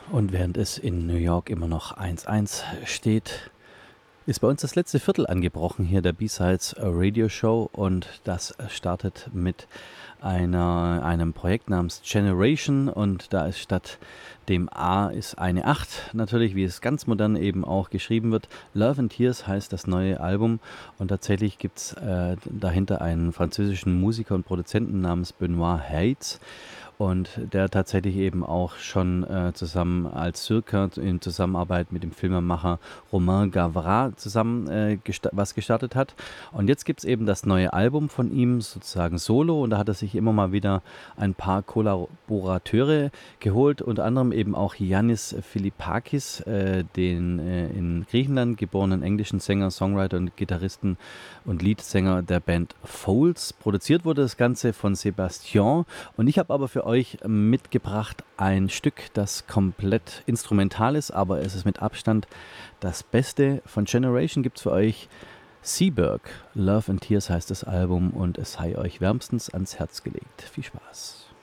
Und während es in New York immer noch 1:1 steht, ist bei uns das letzte Viertel angebrochen hier der B-Sides Radio Show und das startet mit einem Projekt namens Generation und da ist statt dem A ist eine 8, natürlich, wie es ganz modern eben auch geschrieben wird. Love and Tears heißt das neue Album und tatsächlich gibt es dahinter einen französischen Musiker und Produzenten namens Benoit Haitz und der tatsächlich eben auch schon zusammen als Circa in Zusammenarbeit mit dem Filmemacher Romain Gavras zusammen was gestartet hat. Und jetzt gibt es eben das neue Album von ihm, sozusagen Solo, und da hat er sich immer mal wieder ein paar Kollaborateure geholt, unter anderem eben auch Yannis Philippakis, den in Griechenland geborenen englischen Sänger, Songwriter und Gitarristen und Leadsänger der Band Foals. Produziert wurde das Ganze von Sebastian und ich habe aber für euch mitgebracht ein Stück, das komplett instrumental ist, aber es ist mit Abstand das Beste. Von Generation gibt es für euch Seaberg. Love and Tears heißt das Album und es sei euch wärmstens ans Herz gelegt. Viel Spaß.